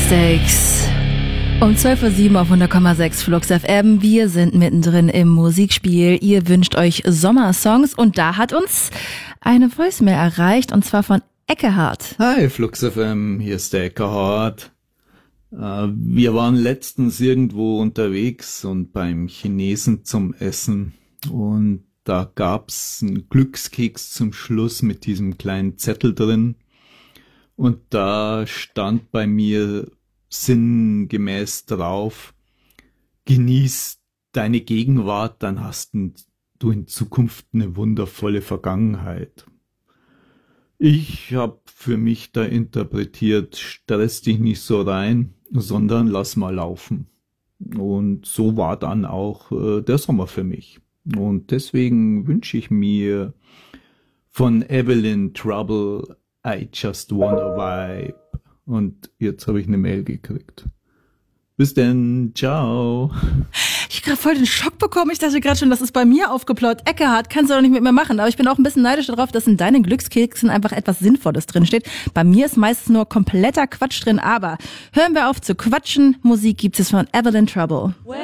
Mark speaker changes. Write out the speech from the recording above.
Speaker 1: Mistakes. Um 12.07 Uhr auf 100,6 Flux FM. Wir sind mittendrin im Musikspiel. Ihr wünscht euch Sommersongs und da hat uns eine Voicemail erreicht und zwar von Eckehard.
Speaker 2: Hi Flux FM, hier ist der Eckehard. Wir waren letztens irgendwo unterwegs und beim Chinesen zum Essen und da gab's einen Glückskeks zum Schluss mit diesem kleinen Zettel drin und da stand bei mir sinngemäß drauf: Genieß deine Gegenwart, dann hast du in Zukunft eine wundervolle Vergangenheit. Ich habe für mich da interpretiert, stress dich nicht so rein, sondern lass mal laufen. Und so war dann auch der Sommer für mich. Und deswegen wünsche ich mir von Evelyn Trouble I Just Wanna Vibe. Und jetzt habe ich eine Mail gekriegt. Bis denn, ciao.
Speaker 1: Ich habe gerade voll den Schock bekommen. Ich dachte gerade schon, das ist bei mir aufgeploppt. Eckehard, kannst du doch nicht mit mir machen. Aber ich bin auch ein bisschen neidisch darauf, dass in deinen Glückskeksen einfach etwas Sinnvolles drinsteht. Bei mir ist meistens nur kompletter Quatsch drin. Aber hören wir auf zu quatschen. Musik gibt es von Evelyn Trouble.